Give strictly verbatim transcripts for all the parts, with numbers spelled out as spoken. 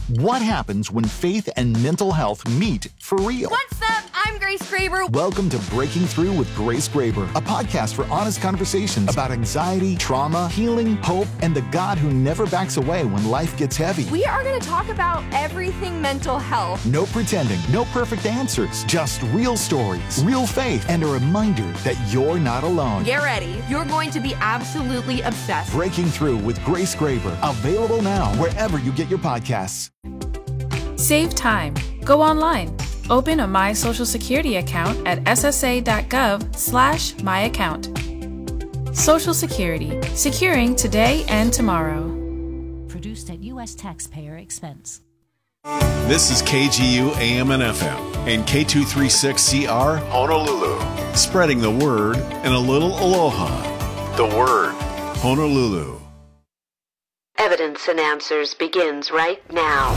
What happens when faith and mental health meet for real? What's up? I'm Grace Graber. Welcome to Breaking Through with Grace Graber, a podcast for honest conversations about anxiety, trauma, healing, hope, and the God who never backs away when life gets heavy. We are going to talk about everything mental health. No pretending, no perfect answers, just real stories, real faith, and a reminder that you're not alone. Get ready. You're going to be absolutely obsessed. Breaking Through with Grace Graber, available now wherever you get your podcasts. Save time. Go online. Open a My Social Security account at ssa.gov slash my account. Social Security. Securing today and tomorrow. Produced at U S taxpayer expense. This is K G U A M and F M and K two thirty-six C R Honolulu. Spreading the word and a little aloha. The word. Honolulu. Evidence and Answers begins right now.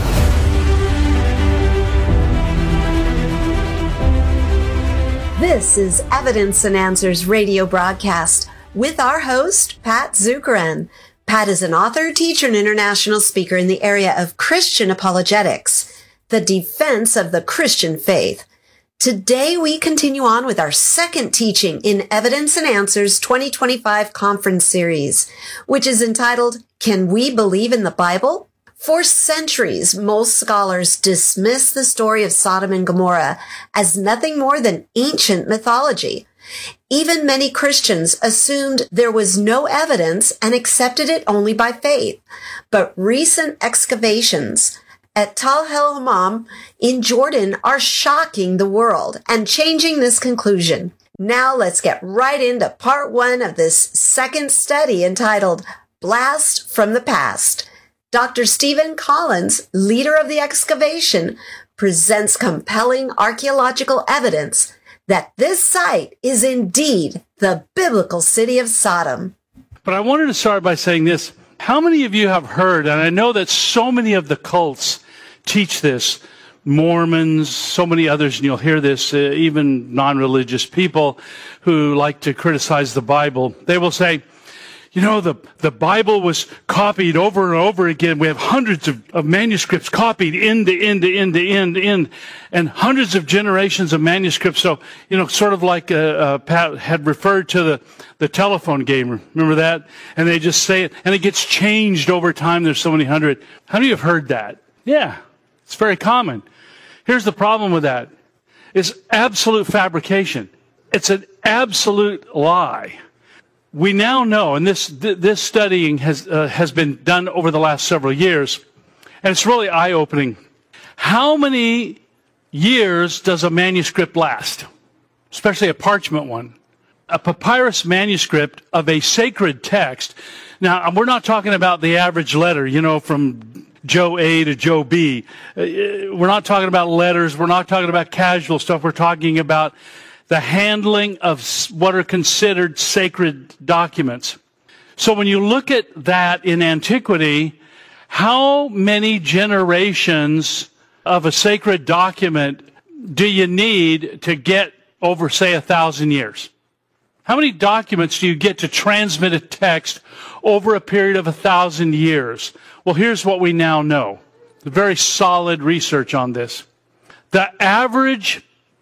This is Evidence and Answers radio broadcast with our host, Pat Zukeran. Pat is an author, teacher, and international speaker in the area of Christian apologetics, the defense of the Christian faith. Today, we continue on with our second teaching in Evidence and Answers twenty twenty-five conference series, which is entitled, Can We Believe in the Bible? For centuries, most scholars dismiss the story of Sodom and Gomorrah as nothing more than ancient mythology. Even many Christians assumed there was no evidence and accepted it only by faith. But recent excavations at Tal El Hammam in Jordan are shocking the world and changing this conclusion. Now let's get right into part one of this second study entitled Blast from the Past. Doctor Stephen Collins, leader of the excavation, presents compelling archaeological evidence that this site is indeed the biblical city of Sodom. But I wanted to start by saying this. How many of you have heard, and I know that so many of the cults teach this, Mormons, so many others, and you'll hear this, uh, even non-religious people who like to criticize the Bible, they will say, you know, the, the Bible was copied over and over again. We have hundreds of, of manuscripts copied end to end to end to end to end, and hundreds of generations of manuscripts. So, you know, sort of like uh, uh, Pat had referred to the, the telephone game. Remember that? And they just say it, and it gets changed over time. There's so many hundred. How many of you have heard that? Yeah, it's very common. Here's the problem with that. It's absolute fabrication. It's an absolute lie. We now know, and this this studying has uh, has been done over the last several years, and it's really eye-opening. How many years does a manuscript last, especially a parchment one? A papyrus manuscript of a sacred text. Now, we're not talking about the average letter, you know, from Joe A to Joe B. Uh, we're not talking about letters. We're not talking about casual stuff. We're talking about the handling of what are considered sacred documents. So when you look at that in antiquity, how many generations of a sacred document do you need to get over, say, a thousand years? How many documents do you get to transmit a text over a period of a thousand years? Well, here's what we now know. Very solid research on this. The average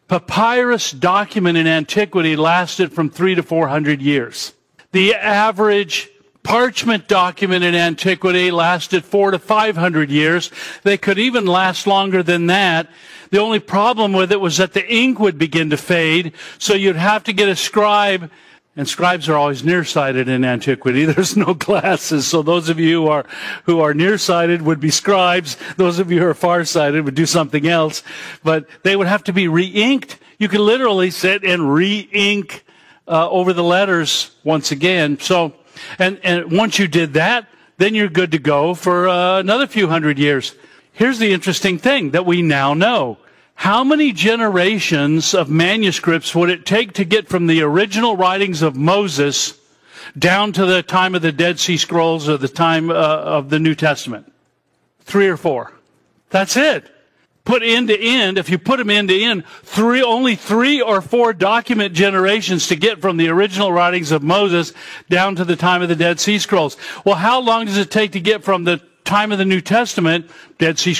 papyrus document in antiquity lasted from three to four hundred years. The average parchment document in antiquity lasted four to five hundred years. They could even last longer than that. The only problem with it was that the ink would begin to fade, so you'd have to get a scribe, and scribes are always nearsighted in antiquity. There's no glasses, so those of you who are who are nearsighted would be scribes. Those of you who are farsighted would do something else, but they would have to be re-inked. You could literally sit and re-ink uh, over the letters once again. So, and and once you did that, then you're good to go for uh, another few hundred years. Here's the interesting thing that we now know. How many generations of manuscripts would it take to get from the original writings of Moses down to the time of the Dead Sea Scrolls or the time uh, of the New Testament? Three or four. That's it. Put end to end, if you put them end to end, three, only three or four document generations to get from the original writings of Moses down to the time of the Dead Sea Scrolls. Well, how long does it take to get from the time of the New Testament, Dead Sea